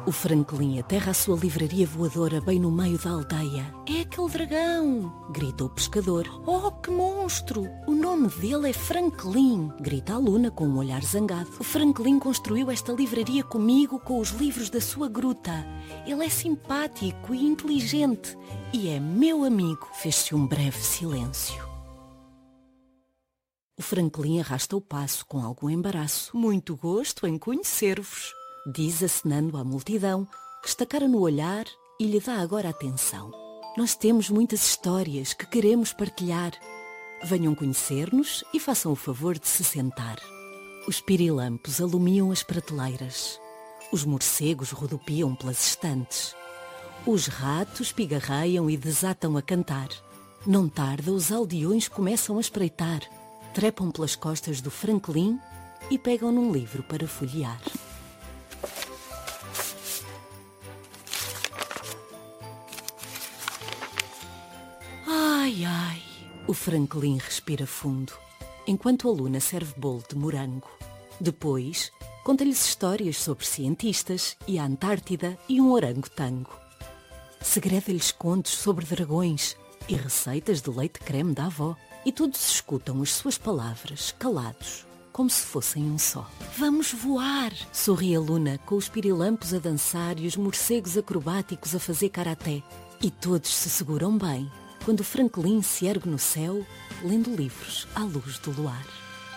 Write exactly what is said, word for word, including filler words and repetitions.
O Franklin aterra a sua livraria voadora bem no meio da aldeia. É aquele dragão! Grita o pescador. Oh, que monstro! O nome dele é Franklin! Grita a Luna com um olhar zangado. O Franklin construiu esta livraria comigo com os livros da sua gruta. Ele é simpático e inteligente. E é meu amigo. Fez-se um breve silêncio. O Franklin arrasta o passo com algum embaraço. Muito gosto em conhecer-vos, diz acenando à multidão, que estacara no olhar e lhe dá agora atenção. Nós temos muitas histórias que queremos partilhar. Venham conhecer-nos e façam o favor de se sentar. Os pirilampos alumiam as prateleiras. Os morcegos rodopiam pelas estantes. Os ratos pigarreiam e desatam a cantar. Não tarda, os aldeões começam a espreitar. Trepam pelas costas do Franklin e pegam num livro para folhear. Ai, ai, o Franklin respira fundo, enquanto a Luna serve bolo de morango. Depois, conta-lhes histórias sobre cientistas e a Antártida e um orangotango. Segreda-lhes contos sobre dragões e receitas de leite creme da avó. E todos escutam as suas palavras, calados, como se fossem um só. Vamos voar! Sorri a Luna, com os pirilampos a dançar e os morcegos acrobáticos a fazer karaté. E todos se seguram bem, quando Franklin se ergue no céu, lendo livros à luz do luar.